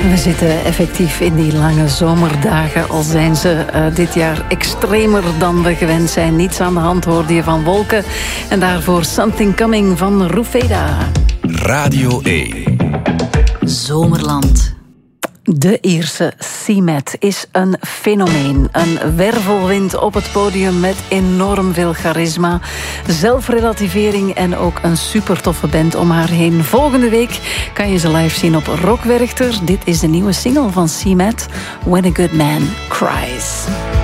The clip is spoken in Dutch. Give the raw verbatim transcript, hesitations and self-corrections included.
We zitten effectief in die lange zomerdagen, al zijn ze uh, dit jaar extremer dan we gewend zijn. Niets aan de hand hoorde je van wolken. En daarvoor Something Coming van Rufeda. Radio één. Zomerland. De Ierse Seamet is een fenomeen. Een wervelwind op het podium met enorm veel charisma, zelfrelativering en ook een super toffe band om haar heen. Volgende week kan je ze live zien op Rock Werchter. Dit is de nieuwe single van Seamet, When a Good Man Cries.